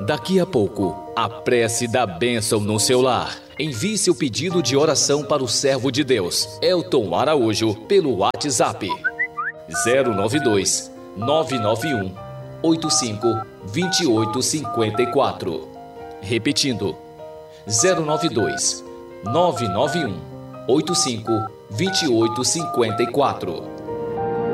Daqui a pouco, a prece da bênção no seu lar. Envie seu pedido de oração para o servo de Deus, Elton Araújo, pelo WhatsApp 092 991 85 2854. Repetindo, 092 991 85 2854.